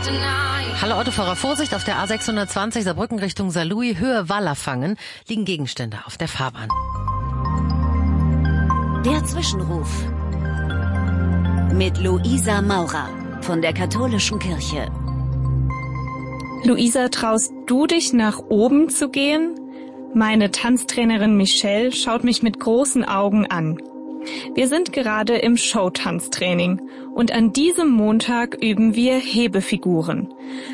Hallo Autofahrer, Vorsicht, auf der A620 Saarbrücken Richtung Saarlouis, Höhe Wallerfangen, liegen Gegenstände auf der Fahrbahn. Der Zwischenruf mit Luisa Maurer von der Katholischen Kirche. Luisa, traust du dich nach oben zu gehen? Meine Tanztrainerin Michelle schaut mich mit großen Augen an. Wir sind gerade im Showtanztraining und an diesem Montag üben wir Hebefiguren.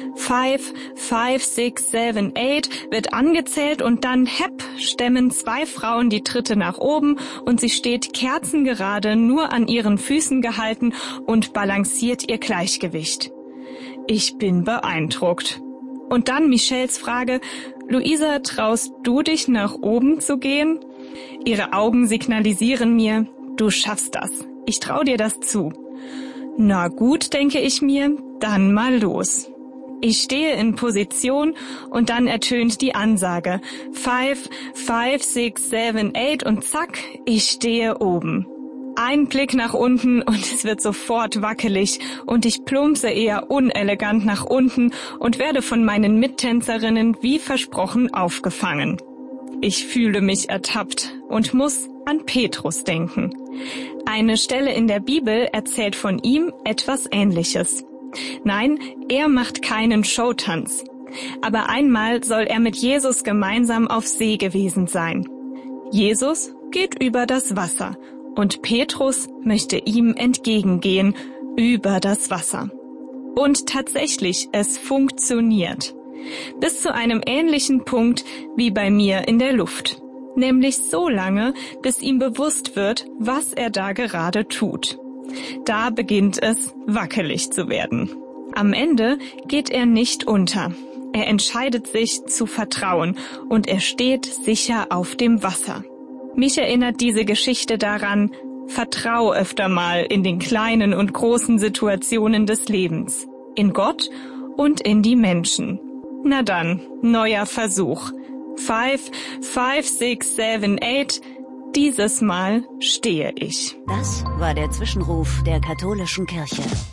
5, 6, 7, 8 wird angezählt und dann hepp stemmen 2 Frauen die Tritte nach oben und sie steht kerzengerade, nur an ihren Füßen gehalten und balanciert ihr Gleichgewicht. Ich bin beeindruckt. Und dann Michelles Frage: Luisa, traust du dich nach oben zu gehen? Ihre Augen signalisieren mir: Du schaffst das. Ich trau dir das zu. Na gut, denke ich mir, dann mal los. Ich stehe in Position und dann ertönt die Ansage. 5, 6, 7, 8 und zack, ich stehe oben. Ein Blick nach unten und es wird sofort wackelig und ich plumpse eher unelegant nach unten und werde von meinen Mittänzerinnen wie versprochen aufgefangen. Ich fühle mich ertappt und muss an Petrus denken. Eine Stelle in der Bibel erzählt von ihm etwas Ähnliches. Nein, er macht keinen Showtanz. Aber einmal soll er mit Jesus gemeinsam auf See gewesen sein. Jesus geht über das Wasser und Petrus möchte ihm entgegengehen über das Wasser. Und tatsächlich, es funktioniert. Bis zu einem ähnlichen Punkt wie bei mir in der Luft. Nämlich so lange, bis ihm bewusst wird, was er da gerade tut. Da beginnt es, wackelig zu werden. Am Ende geht er nicht unter. Er entscheidet sich zu vertrauen und er steht sicher auf dem Wasser. Mich erinnert diese Geschichte daran: Vertrau öfter mal in den kleinen und großen Situationen des Lebens. In Gott und in die Menschen. Na dann, neuer Versuch. 5, 6, 7, 8. Dieses Mal stehe ich. Das war der Zwischenruf der Katholischen Kirche.